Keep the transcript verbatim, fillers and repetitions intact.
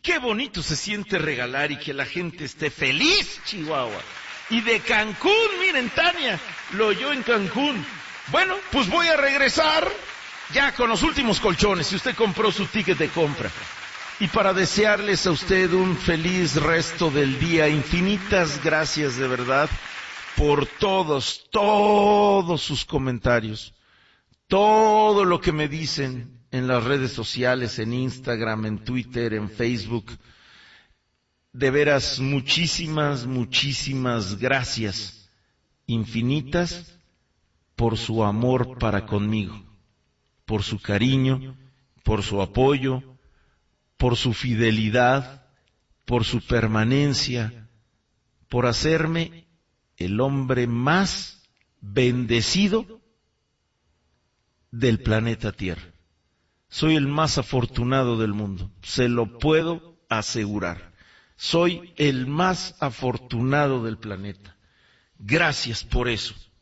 qué bonito se siente regalar y que la gente esté feliz, Chihuahua. Y de Cancún, miren, Tania, lo oyó en Cancún. Bueno, pues voy a regresar ya con los últimos colchones, si usted compró su ticket de compra. Y para desearles a usted un feliz resto del día, infinitas gracias de verdad por todos, todos sus comentarios, todo lo que me dicen en las redes sociales, en Instagram, en Twitter, en Facebook. De veras, muchísimas, muchísimas gracias, infinitas, por su amor para conmigo, por su cariño, por su apoyo, por su fidelidad, por su permanencia, por hacerme el hombre más bendecido del planeta Tierra. Soy el más afortunado del mundo, se lo puedo asegurar. Soy el más afortunado del planeta. Gracias por eso.